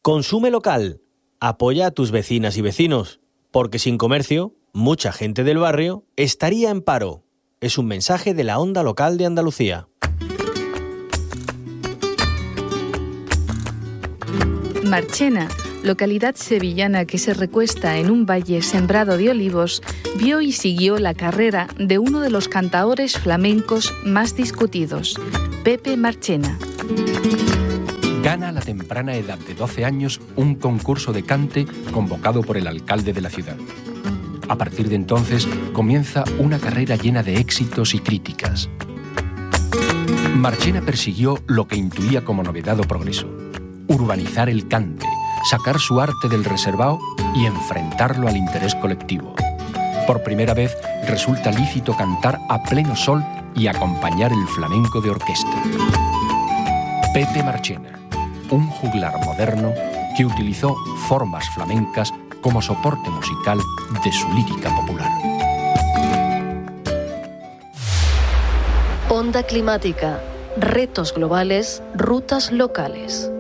Consume local. Apoya a tus vecinas y vecinos, porque sin comercio, mucha gente del barrio estaría en paro. Es un mensaje de la Onda Local de Andalucía. Marchena, localidad sevillana que se recuesta en un valle sembrado de olivos, vio y siguió la carrera de uno de los cantaores flamencos más discutidos, Pepe Marchena. Gana a la temprana edad de 12 años un concurso de cante convocado por el alcalde de la ciudad. A partir de entonces comienza una carrera llena de éxitos y críticas. Marchena persiguió lo que intuía como novedad o progreso: urbanizar el cante, sacar su arte del reservado y enfrentarlo al interés colectivo. Por primera vez resulta lícito cantar a pleno sol y acompañar el flamenco de orquesta. Pepe Marchena, un juglar moderno que utilizó formas flamencas como soporte musical de su lírica popular. Onda climática, retos globales, rutas locales.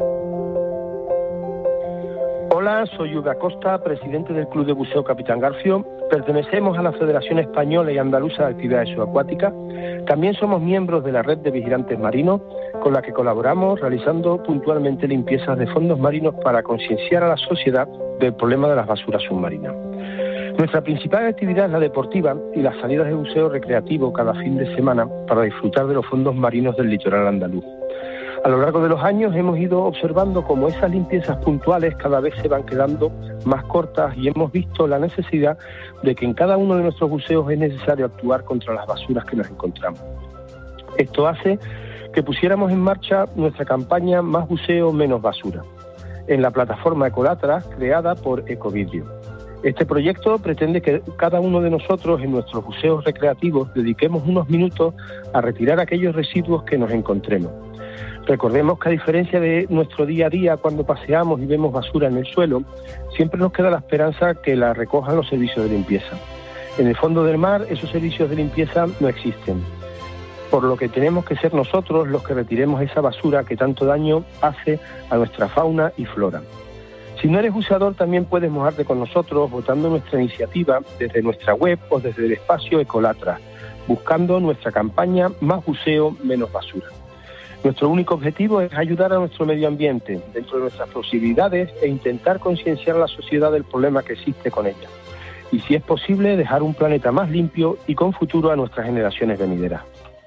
Hola, soy Hugo Acosta, presidente del Club de Buceo Capitán Garfio. Pertenecemos a la Federación Española y Andaluza de Actividades Subacuáticas. También somos miembros de la Red de Vigilantes Marinos, con la que colaboramos realizando puntualmente limpiezas de fondos marinos para concienciar a la sociedad del problema de las basuras submarinas. Nuestra principal actividad es la deportiva y las salidas de buceo recreativo cada fin de semana para disfrutar de los fondos marinos del litoral andaluz. A lo largo de los años hemos ido observando cómo esas limpiezas puntuales cada vez se van quedando más cortas y hemos visto la necesidad de que en cada uno de nuestros buceos es necesario actuar contra las basuras que nos encontramos. Esto hace que pusiéramos en marcha nuestra campaña Más buceo, menos basura, en la plataforma Ecolatras creada por Ecovidrio. Este proyecto pretende que cada uno de nosotros en nuestros buceos recreativos dediquemos unos minutos a retirar aquellos residuos que nos encontremos. Recordemos que a diferencia de nuestro día a día cuando paseamos y vemos basura en el suelo, siempre nos queda la esperanza que la recojan los servicios de limpieza. En el fondo del mar esos servicios de limpieza no existen, por lo que tenemos que ser nosotros los que retiremos esa basura que tanto daño hace a nuestra fauna y flora. Si no eres buceador, también puedes mojarte con nosotros votando nuestra iniciativa desde nuestra web o desde el espacio Ecolatra, buscando nuestra campaña Más buceo, menos basura. Nuestro único objetivo es ayudar a nuestro medio ambiente dentro de nuestras posibilidades e intentar concienciar a la sociedad del problema que existe con ella. Y si es posible, dejar un planeta más limpio y con futuro a nuestras generaciones venideras.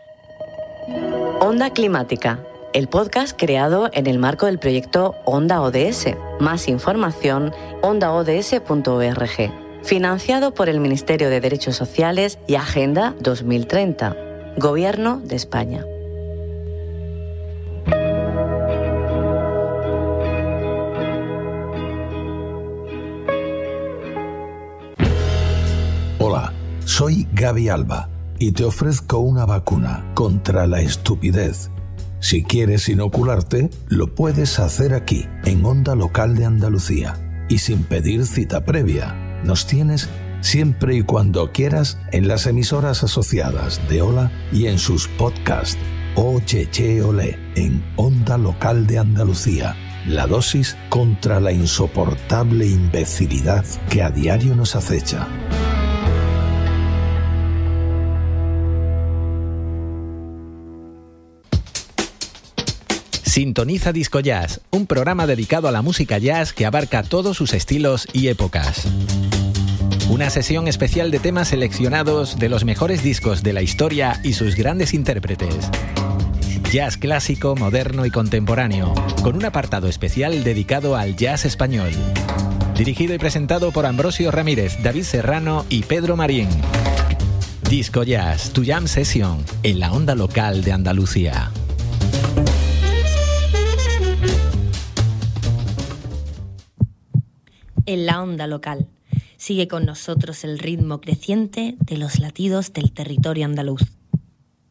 Onda Climática, el podcast creado en el marco del proyecto Onda ODS. Más información, ondaods.org. Financiado por el Ministerio de Derechos Sociales y Agenda 2030. Gobierno de España. Hola, soy Gaby Alba y te ofrezco una vacuna contra la estupidez. Si quieres inocularte, lo puedes hacer aquí, en Onda Local de Andalucía, y sin pedir cita previa. Nos tienes siempre y cuando quieras en las emisoras asociadas de Ola y en sus podcasts. Oye, olé, en Onda Local de Andalucía. La dosis contra la insoportable imbecilidad que a diario nos acecha. Sintoniza Disco Jazz, un programa dedicado a la música jazz que abarca todos sus estilos y épocas. Una sesión especial de temas seleccionados de los mejores discos de la historia y sus grandes intérpretes. Jazz clásico, moderno y contemporáneo, con un apartado especial dedicado al jazz español. Dirigido y presentado por Ambrosio Ramírez, David Serrano y Pedro Marín. Disco Jazz, tu jam session, en la Onda Local de Andalucía. En la Onda Local. Sigue con nosotros el ritmo creciente de los latidos del territorio andaluz.